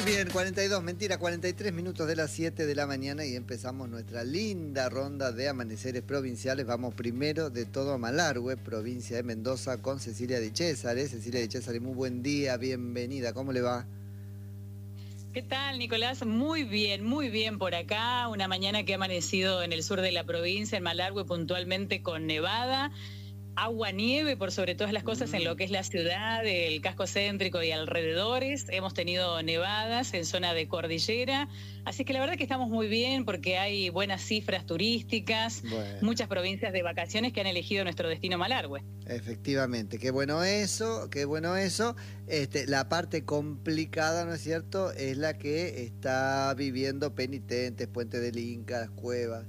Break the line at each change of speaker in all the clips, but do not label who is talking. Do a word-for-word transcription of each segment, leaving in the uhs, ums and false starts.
Muy bien, cuarenta y dos, mentira, cuarenta y tres minutos de las siete de la mañana y empezamos nuestra linda ronda de amaneceres provinciales. Vamos primero de todo a Malargüe, provincia de Mendoza, con Cecilia Di Cesare. Cecilia Di Cesare, muy buen día, bienvenida, ¿cómo le va?
¿Qué tal, Nicolás? Muy bien, muy bien por acá. Una mañana que ha amanecido en el sur de la provincia, en Malargüe, puntualmente con nevada. Agua, nieve, por sobre todas las cosas, mm. en lo que es la ciudad, el casco céntrico y alrededores. Hemos tenido nevadas en zona de cordillera, así que la verdad que estamos muy bien porque hay buenas cifras turísticas, bueno. Muchas provincias de vacaciones que han elegido nuestro destino Malargüe.
Efectivamente, qué bueno eso, qué bueno eso. Este, la parte complicada, ¿no es cierto?, es la que está viviendo Penitentes, Puente del Inca, las cuevas.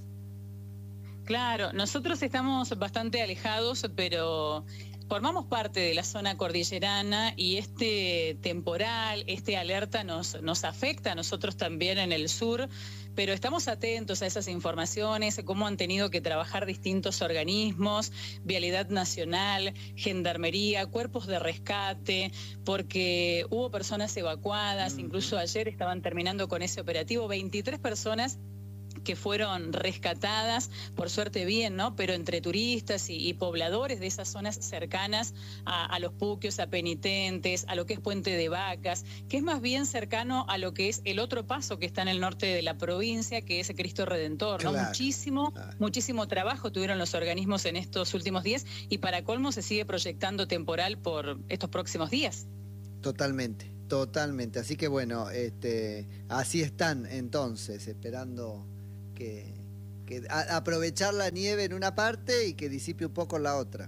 Claro, nosotros estamos bastante alejados, pero formamos parte de la zona cordillerana y este temporal, este alerta nos, nos afecta a nosotros también en el sur, pero estamos atentos a esas informaciones, cómo han tenido que trabajar distintos organismos, Vialidad Nacional, Gendarmería, cuerpos de rescate, porque hubo personas evacuadas, incluso ayer estaban terminando con ese operativo, veintitrés personas que fueron rescatadas, por suerte bien, ¿no? Pero entre turistas y, y pobladores de esas zonas cercanas a, a los Puquios, a Penitentes, a lo que es Puente de Vacas, que es más bien cercano a lo que es el otro paso que está en el norte de la provincia, que es Cristo Redentor, ¿no? Claro, muchísimo, claro. muchísimo trabajo tuvieron los organismos en estos últimos días y para colmo se sigue proyectando temporal por estos próximos días.
Totalmente, totalmente. Así que bueno, este, así están entonces, esperando que, que a, aprovechar la nieve en una parte y que disipe un poco en la otra.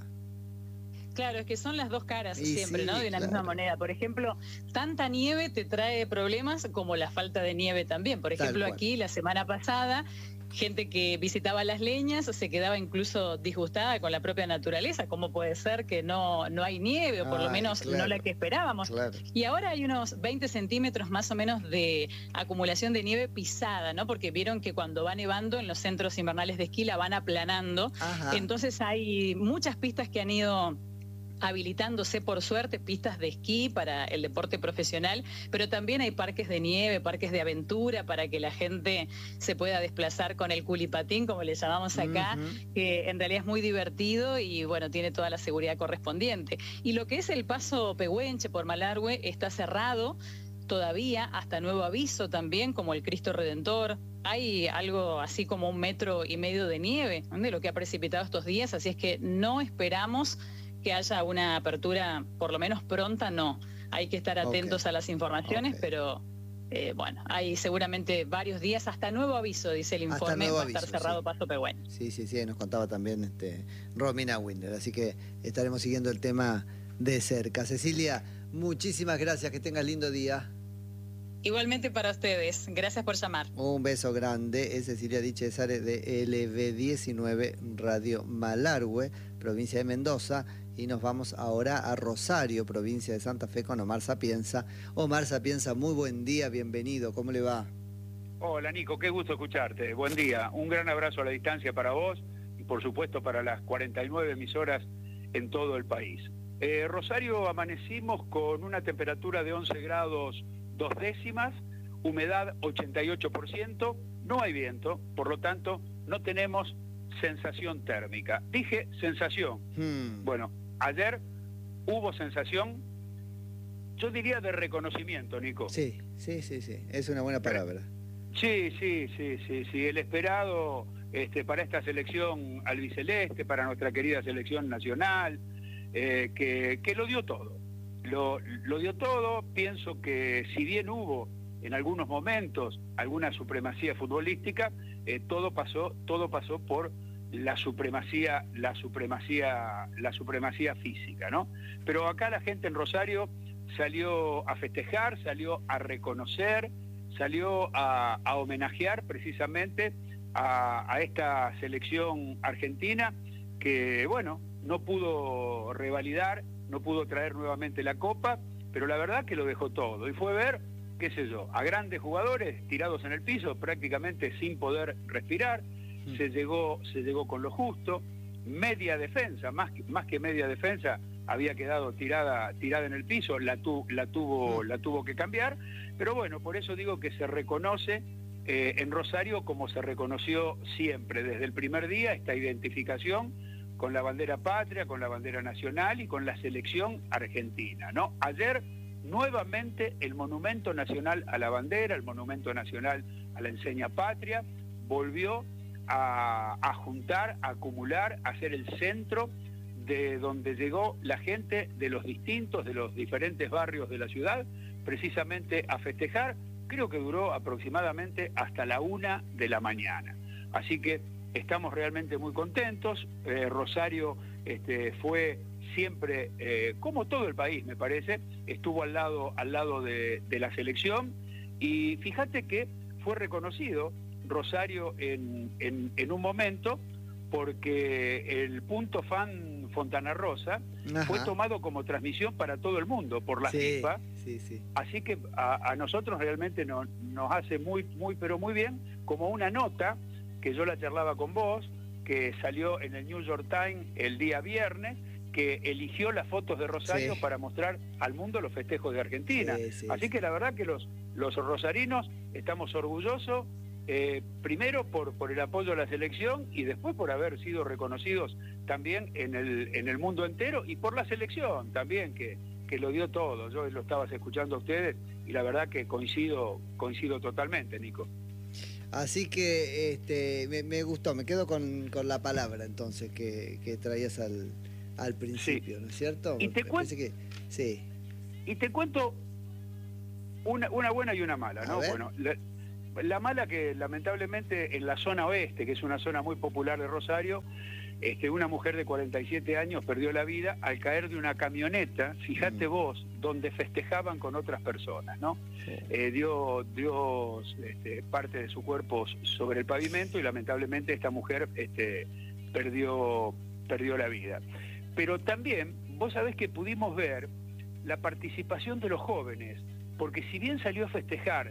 Claro, es que son las dos caras
y
siempre,
sí,
¿no? De una
claro.
misma moneda. Por ejemplo, tanta nieve te trae problemas como la falta de nieve también. Por ejemplo, aquí la semana pasada, gente que visitaba las leñas se quedaba incluso disgustada con la propia naturaleza. ¿Cómo puede ser que no, no hay nieve, o por Ay, lo menos claro, no la que esperábamos?
Claro.
Y ahora hay unos veinte centímetros más o menos de acumulación de nieve pisada, ¿no? Porque vieron que cuando va nevando en los centros invernales de esquí la van aplanando. Ajá. Entonces hay muchas pistas que han ido habilitándose, por suerte, pistas de esquí para el deporte profesional, pero también hay parques de nieve, parques de aventura para que la gente se pueda desplazar con el culipatín, como le llamamos acá, uh-huh. que en realidad es muy divertido y bueno, tiene toda la seguridad correspondiente. Y lo que es el paso Pehuenche por Malargüe está cerrado todavía hasta nuevo aviso también, como el Cristo Redentor. Hay algo así como un metro y medio de nieve, ¿no?, de lo que ha precipitado estos días, así es que no esperamos que haya una apertura, por lo menos pronta, no. Hay que estar atentos okay. a las informaciones, okay. pero eh, bueno, hay seguramente varios días, hasta nuevo aviso, dice el informe, va a estar cerrado sí. Paso Pehuenche.
Sí, sí, sí, nos contaba también este, Romina Winder, así que estaremos siguiendo el tema de cerca. Cecilia, muchísimas gracias, que tengas lindo día.
Igualmente para ustedes, gracias por llamar.
Un beso grande, es Cecilia Di Cesare de L B diecinueve Radio Malargüe, provincia de Mendoza, y nos vamos ahora a Rosario, provincia de Santa Fe, con Omar Sapienza. Omar Sapienza, muy buen día, bienvenido, ¿cómo le va?
Hola Nico, qué gusto escucharte, buen día, un gran abrazo a la distancia para vos y por supuesto para las cuarenta y nueve emisoras en todo el país. Eh, Rosario amanecimos con una temperatura de once grados dos décimas, humedad ochenta y ocho por ciento, no hay viento, por lo tanto no tenemos sensación térmica. Dije sensación. Hmm. Bueno, ayer hubo sensación, yo diría de reconocimiento, Nico.
Sí, sí, sí, sí, es una buena palabra.
Sí, sí, sí, sí, sí, el esperado este, para esta selección albiceleste, para nuestra querida selección nacional, eh, que, que lo dio todo. Lo, lo dio todo. Pienso que si bien hubo en algunos momentos alguna supremacía futbolística, eh, todo pasó, todo pasó por la supremacía, la supremacía, la supremacía física, ¿no? Pero acá la gente en Rosario salió a festejar, salió a reconocer, salió a, a homenajear precisamente a, a esta selección argentina que, bueno, no pudo revalidar, no pudo traer nuevamente la copa, pero la verdad que lo dejó todo. Y fue ver, qué sé yo, a grandes jugadores tirados en el piso, prácticamente sin poder respirar. Mm. Se llegó, se llegó con lo justo. Media defensa, más que, más que media defensa, había quedado tirada, tirada en el piso, la, tu, la, tuvo, la tuvo que cambiar, pero bueno, por eso digo que se reconoce eh, en Rosario como se reconoció siempre, desde el primer día, esta identificación con la bandera patria, con la bandera nacional y con la selección argentina, ¿no? Ayer, nuevamente, el Monumento Nacional a la Bandera, el Monumento Nacional a la Enseña Patria, volvió a, a juntar, a acumular, a ser el centro de donde llegó la gente de los distintos, de los diferentes barrios de la ciudad, precisamente a festejar. Creo que duró aproximadamente hasta la una de la mañana. Así que estamos realmente muy contentos. Eh, Rosario este, fue siempre, eh, como todo el país me parece, estuvo al lado, al lado de, de la selección, y fíjate que fue reconocido Rosario en, en, en un momento, porque el punto fan Fontana Rosa Ajá. fue tomado como transmisión para todo el mundo por la
sí,
FIFA,
sí, sí.
Así que a, a nosotros realmente no, nos hace muy, muy, pero muy bien, como una nota que yo la charlaba con vos, que salió en el New York Times el día viernes, que eligió las fotos de Rosario sí. para mostrar al mundo los festejos de Argentina. Sí, sí, Así sí. que la verdad que los, los rosarinos estamos orgullosos, eh, primero por, por el apoyo a la selección y después por haber sido reconocidos también en el, en el mundo entero, y por la selección también, que, que lo dio todo. Yo lo estabas escuchando a ustedes y la verdad que coincido, coincido totalmente, Nico.
Así que este, me, me gustó, me quedo con, con la palabra entonces que, que traías al, al principio, sí. ¿no es cierto?
Y te, cuen... que,
sí.
y te cuento una, una buena y una mala, ¿no? Bueno, la, la mala que lamentablemente en la zona oeste, que es una zona muy popular de Rosario, este, una mujer de cuarenta y siete años perdió la vida al caer de una camioneta, fíjate mm. vos, donde festejaban con otras personas, ¿no? Sí. Eh, dio dio este, parte de su cuerpo sobre el pavimento y lamentablemente esta mujer este, perdió, perdió la vida. Pero también, vos sabés que pudimos ver la participación de los jóvenes, porque si bien salió a festejar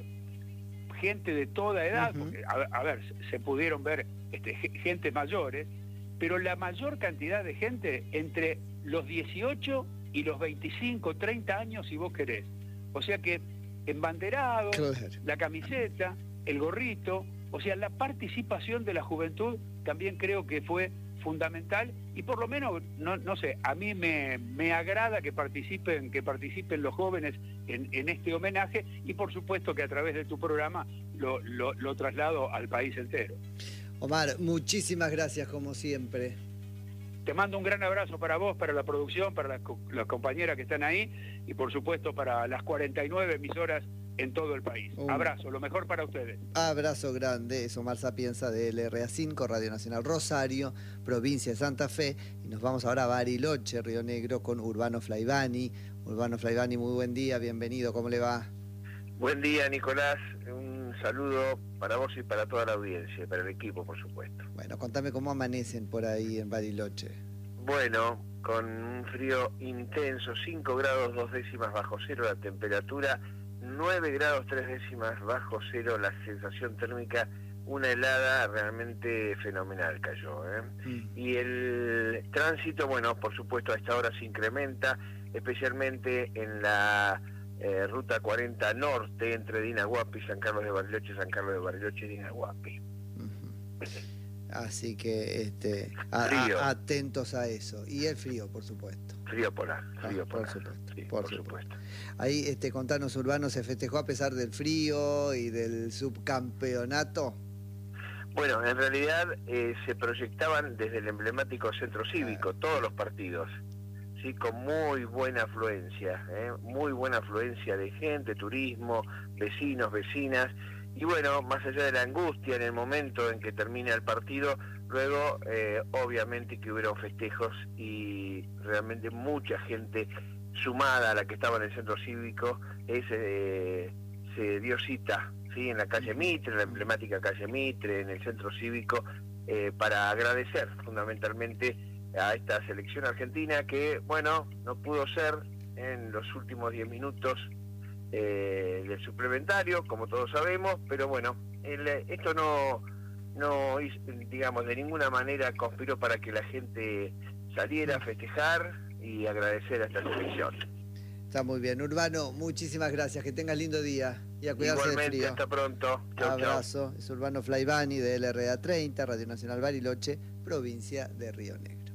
gente de toda edad, uh-huh. porque, a, a ver, se pudieron ver este, gente mayores, pero la mayor cantidad de gente entre los dieciocho y los veinticinco, treinta años, si vos querés. O sea que embanderado, claro. la camiseta, el gorrito, o sea, la participación de la juventud también creo que fue fundamental, y por lo menos, no, no sé, a mí me, me agrada que participen, que participen los jóvenes en, en este homenaje, y por supuesto que a través de tu programa lo, lo, lo traslado al país entero.
Omar, muchísimas gracias como siempre.
Te mando un gran abrazo para vos, para la producción, para las, las compañeras que están ahí, y por supuesto para las cuarenta y nueve emisoras en todo el país. Un abrazo, lo mejor para ustedes.
Abrazo grande, es Omar Sapienza de L R A cinco, Radio Nacional Rosario, provincia de Santa Fe, y nos vamos ahora a Bariloche, Río Negro, con Urbano Flaivani. Urbano Flaivani, muy buen día, bienvenido, ¿cómo le va?
Buen día, Nicolás, un saludo para vos y para toda la audiencia, para el equipo, por supuesto.
Bueno, contame cómo amanecen por ahí en Bariloche.
Bueno, con un frío intenso, cinco grados dos décimas bajo cero la temperatura, nueve grados tres décimas bajo cero la sensación térmica, una helada realmente fenomenal cayó, ¿eh? Mm. Y el tránsito, bueno, por supuesto a esta hora se incrementa, especialmente en la eh, ruta cuarenta norte entre Dinahuapi, San Carlos de Bariloche, San Carlos de Bariloche y Dinahuapi.
Uh-huh. Así que este, a, a, atentos a eso. Y el frío, por supuesto.
Frío polar, frío
ah,
polar.
Por supuesto,
sí,
por,
por
supuesto.
supuesto.
Ahí, este, contanos, Urbano, ¿se festejó a pesar del frío y del subcampeonato?
Bueno, en realidad eh, se proyectaban desde el emblemático centro cívico, ah. todos los partidos, sí, con muy buena afluencia, ¿eh? muy buena afluencia de gente, turismo, vecinos, vecinas. Y bueno, más allá de la angustia en el momento en que termina el partido, luego eh, obviamente que hubieron festejos y realmente mucha gente sumada a la que estaba en el centro cívico es, eh, se dio cita, ¿sí? En la calle Mitre, en la emblemática calle Mitre, en el centro cívico, eh, para agradecer fundamentalmente a esta selección argentina que, bueno, no pudo ser en los últimos diez minutos Eh, del suplementario, como todos sabemos, pero bueno, el, esto no, no, digamos, de ninguna manera conspiró para que la gente saliera a festejar, y agradecer a esta selección.
Está muy bien. Urbano, muchísimas gracias. Que tengas lindo día y a cuidarse
Igualmente,
del frío.
hasta pronto. Chau,
Abrazo.
Chau.
Es Urbano Flaivani de L R A treinta, Radio Nacional Bariloche, provincia de Río Negro.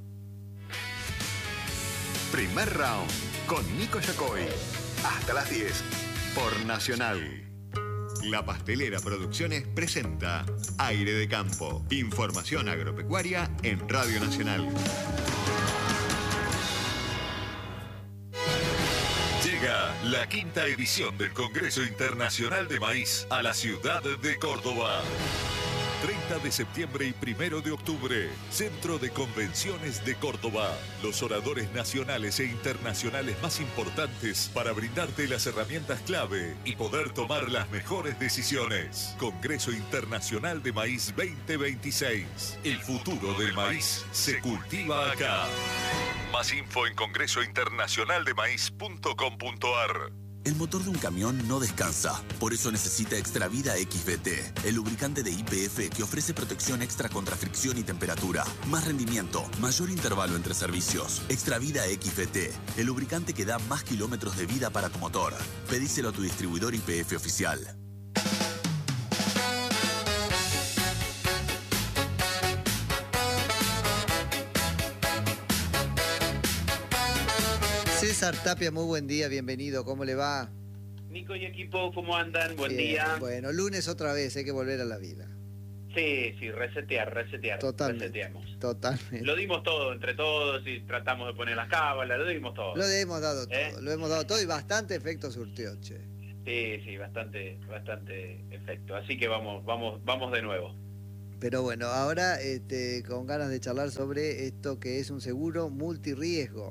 Primer round con Nico Yacoy. Hasta las diez por Nacional. La Pastelera Producciones presenta Aire de Campo. Información agropecuaria en Radio Nacional.
Llega la quinta edición del Congreso Internacional de Maíz a la ciudad de Córdoba. treinta de septiembre y primero de octubre, Centro de Convenciones de Córdoba. Los oradores nacionales e internacionales más importantes para brindarte las herramientas clave y poder tomar las mejores decisiones. Congreso Internacional de Maíz veinte veintiséis. El futuro del maíz se cultiva acá. Más info en congreso internacional de maíz punto com punto ar.
El motor de un camión no descansa, por eso necesita Extravida X V T, el lubricante de Y P F que ofrece protección extra contra fricción y temperatura, más rendimiento, mayor intervalo entre servicios. Extravida X V T, el lubricante que da más kilómetros de vida para tu motor. Pedíselo a tu distribuidor Y P F oficial.
César Tapia, muy buen día, bienvenido, ¿cómo le va?
Nico y equipo, ¿cómo andan? Buen
Bien,
día.
Bueno, lunes otra vez, hay que volver a la vida.
Sí, sí, resetear, resetear.
Totalmente.
Reseteamos.
Totalmente.
Lo dimos todo entre todos y tratamos de poner las cábalas, lo dimos todo.
Lo hemos dado todo,
¿Eh?
lo hemos dado todo y bastante efecto surtió, che.
Sí, sí, bastante, bastante efecto. Así que vamos, vamos, vamos de nuevo.
Pero bueno, ahora este, con ganas de charlar sobre esto que es un seguro multirriesgo.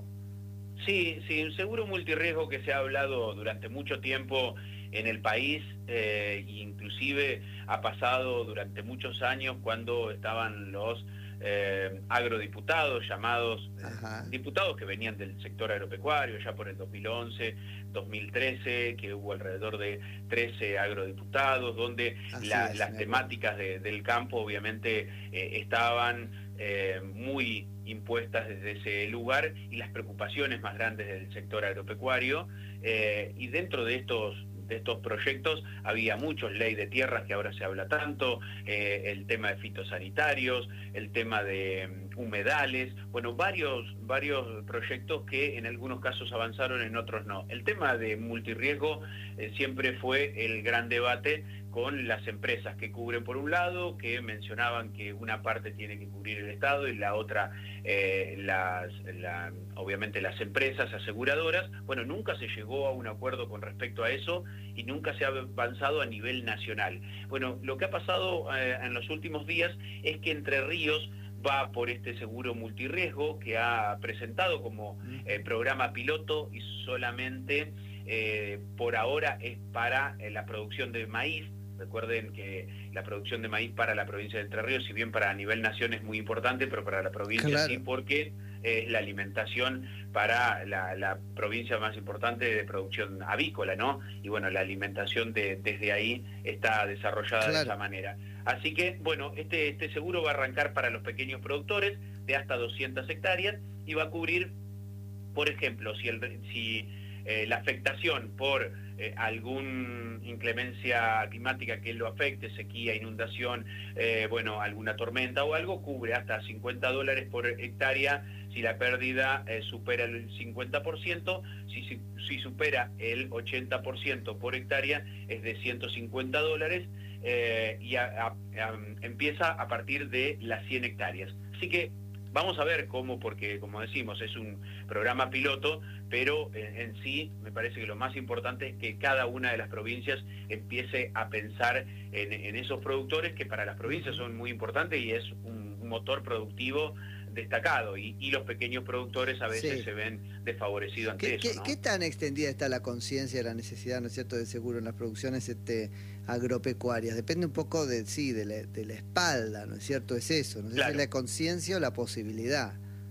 Sí, sí, un seguro multirriesgo que se ha hablado durante mucho tiempo en el país, eh, inclusive ha pasado durante muchos años cuando estaban los eh, agrodiputados, llamados eh, diputados que venían del sector agropecuario, ya por el dos mil once, dos mil trece, que hubo alrededor de trece agrodiputados, donde la, es, las temáticas de, del campo obviamente eh, estaban eh, muy impuestas desde ese lugar y las preocupaciones más grandes del sector agropecuario, eh, y dentro de estos de estos proyectos había muchos, ley de tierras que ahora se habla tanto, eh, el tema de fitosanitarios, el tema de um, humedales, bueno, varios, varios proyectos que en algunos casos avanzaron, en otros no. El tema de multirriesgo eh, siempre fue el gran debate con las empresas que cubren por un lado, que mencionaban que una parte tiene que cubrir el Estado y la otra, eh, las, la, obviamente las empresas aseguradoras. Bueno, nunca se llegó a un acuerdo con respecto a eso y nunca se ha avanzado a nivel nacional. Bueno, lo que ha pasado eh, en los últimos días es que Entre Ríos va por este seguro multirriesgo que ha presentado como eh, programa piloto y solamente eh, por ahora es para eh, la producción de maíz. Recuerden que la producción de maíz para la provincia de Entre Ríos, si bien para a nivel nación es muy importante, pero para la provincia claro. sí, porque es la alimentación para la, la provincia más importante de producción avícola, ¿no? Y bueno, la alimentación de, desde ahí está desarrollada claro. de esa manera. Así que, bueno, este, este seguro va a arrancar para los pequeños productores de hasta doscientas hectáreas y va a cubrir, por ejemplo, si, el, si eh, la afectación por Eh, algún inclemencia climática que lo afecte, sequía, inundación, eh, bueno, alguna tormenta o algo, cubre hasta cincuenta dólares por hectárea si la pérdida eh, supera el cincuenta por ciento, si, si, si supera el ochenta por ciento por hectárea es de ciento cincuenta dólares eh, y a, a, a, empieza a partir de las cien hectáreas. Así que vamos a ver cómo, porque como decimos, es un programa piloto, pero en, en sí me parece que lo más importante es que cada una de las provincias empiece a pensar en, en esos productores que para las provincias son muy importantes y es un, un motor productivo destacado, y, y los pequeños productores a veces sí. se ven desfavorecidos ante
¿Qué,
eso.
¿qué,
¿no? ¿Qué
tan extendida está la conciencia de la necesidad, ¿no es cierto?, de seguro en las producciones este, agropecuarias? Depende un poco de sí, de la, de la espalda, ¿no es cierto? Es eso, no sé claro. si es la conciencia o la posibilidad.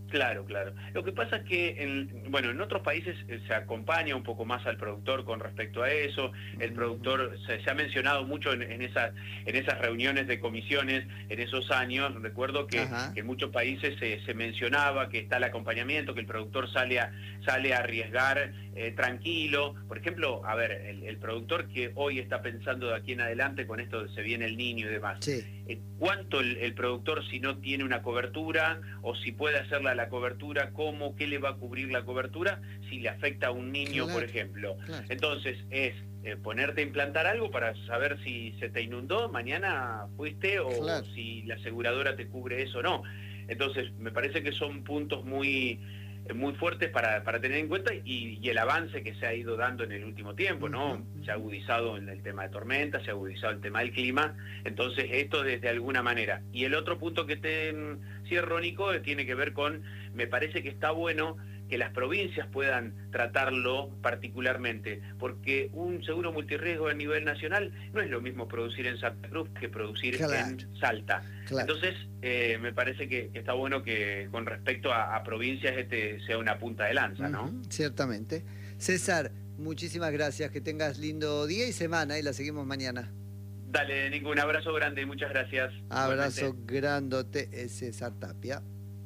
Claro, claro. Lo que pasa es que, en, bueno, en otros países se acompaña un poco más al productor con respecto a eso. El productor, se, se ha mencionado mucho en, en, esas, en esas reuniones de comisiones, en esos años. Recuerdo que, que en muchos países se, se mencionaba que está el acompañamiento, que el productor sale a, sale a arriesgar eh, tranquilo. Por ejemplo, a ver, el, el productor que hoy está pensando de aquí en adelante con esto de se viene el niño y demás.
Sí.
¿Cuánto el, el productor, si no tiene una cobertura, o si puede hacerla la cobertura, cómo, qué le va a cubrir la cobertura, si le afecta a un niño, claro, por ejemplo? Claro. Entonces, es eh, ponerte a implantar algo para saber si se te inundó, mañana fuiste, o claro, si la aseguradora te cubre eso o no. Entonces, me parece que son puntos muy... muy fuertes para, para tener en cuenta y, y el avance que se ha ido dando en el último tiempo, ¿no? Se ha agudizado en el tema de tormentas, se ha agudizado el tema del clima, entonces esto desde alguna manera. Y el otro punto que te cierro, Nico, tiene que ver con, me parece que está bueno que las provincias puedan tratarlo particularmente, porque un seguro multirriesgo a nivel nacional no es lo mismo producir en Santa Cruz que producir claro, en Salta. Claro. Entonces, eh, me parece que, que está bueno que con respecto a, a provincias este sea una punta de lanza, ¿no?
Uh-huh, ciertamente. César, muchísimas gracias, que tengas lindo día y semana y la seguimos mañana.
Dale, Nico, un abrazo grande y muchas gracias.
Abrazo igualmente. Grandote, es César Tapia.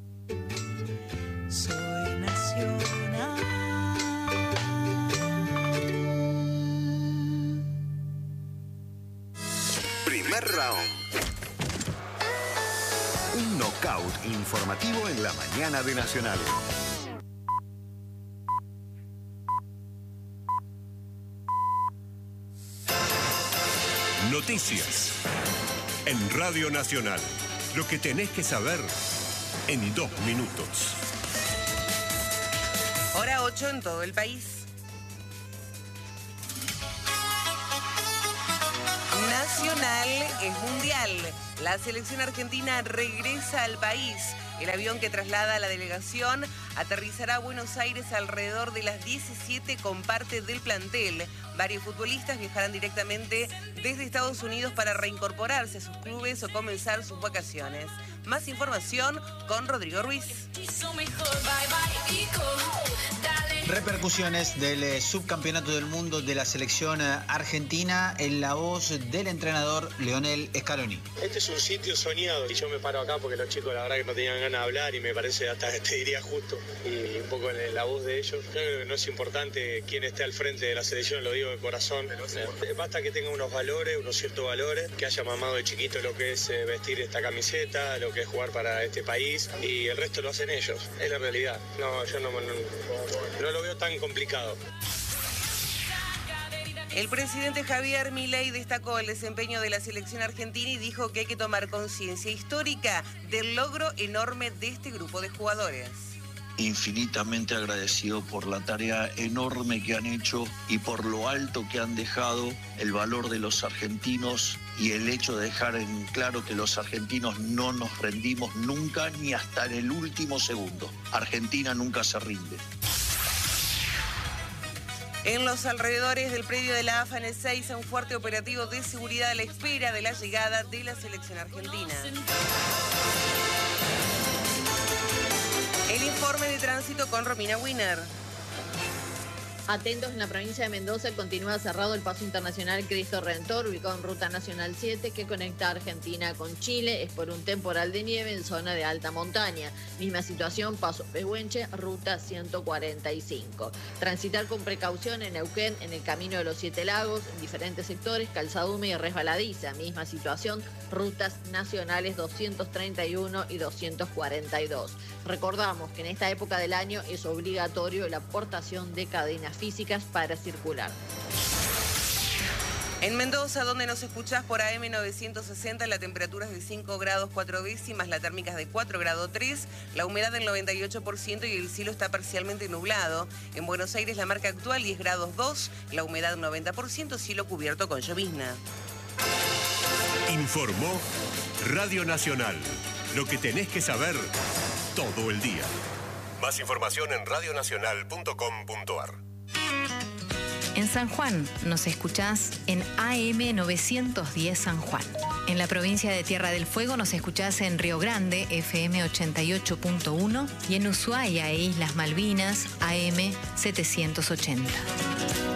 Soy nacional.
Primer round. Un knockout informativo en la mañana de Nacional.
Noticias. En Radio Nacional. Lo que tenés que saber en dos minutos.
Hora ocho en todo el país. Nacional es mundial. La selección argentina regresa al país. El avión que traslada a la delegación aterrizará a Buenos Aires alrededor de las diecisiete con parte del plantel. Varios futbolistas viajarán directamente desde Estados Unidos para reincorporarse a sus clubes o comenzar sus vacaciones. Más información con Rodrigo Ruiz.
Repercusiones del eh, subcampeonato del mundo de la selección eh, argentina en la voz del entrenador Lionel Scaloni.
Este es un sitio soñado y yo me paro acá porque los chicos la verdad que no tenían ganas de hablar y me parece hasta te diría justo y un poco en la voz de ellos. Yo creo que no es importante quién esté al frente de la selección, lo digo de corazón. Eh, basta que tenga unos valores, unos ciertos valores, que haya mamado de chiquito lo que es eh, vestir esta camiseta, lo que es jugar para este país y el resto lo hacen ellos. Es la realidad. No, yo no, no, no lo veo tan complicado.
El presidente Javier Milei destacó el desempeño de la selección argentina y dijo que hay que tomar conciencia histórica del logro enorme de este grupo de jugadores.
Infinitamente agradecido por la tarea enorme que han hecho y por lo alto que han dejado el valor de los argentinos y el hecho de dejar en claro que los argentinos no nos rendimos nunca ni hasta en el último segundo. Argentina nunca se rinde.
En los alrededores del predio de la AFA en Ezeiza, un fuerte operativo de seguridad a la espera de la llegada de la selección argentina. El informe de tránsito con Romina Wiener.
Atentos, en la provincia de Mendoza continúa cerrado el paso internacional Cristo Redentor, ubicado en Ruta Nacional siete, que conecta Argentina con Chile. Es por un temporal de nieve en zona de alta montaña. Misma situación, paso Pehuenche, Ruta ciento cuarenta y cinco. Transitar con precaución en Neuquén, en el Camino de los Siete Lagos, en diferentes sectores, calzada húmeda y resbaladiza. Misma situación, rutas nacionales doscientos treinta y uno y doscientos cuarenta y dos. Recordamos que en esta época del año es obligatorio la portación de cadenas físicas para circular.
En Mendoza, donde nos escuchás por A M novecientos sesenta, la temperatura es de cinco grados cuatro décimas, la térmica es de cuatro grados tres, la humedad del noventa y ocho por ciento y el cielo está parcialmente nublado. En Buenos Aires la marca actual diez grados dos, la humedad noventa por ciento, cielo cubierto con llovizna.
Informó Radio Nacional. Lo que tenés que saber todo el día. Más información en radio nacional punto com punto a r.
En San Juan nos escuchás en A M novecientos diez San Juan. En la provincia de Tierra del Fuego nos escuchás en Río Grande, F M ochenta y ocho punto uno, y en Ushuaia e Islas Malvinas, A M setecientos ochenta.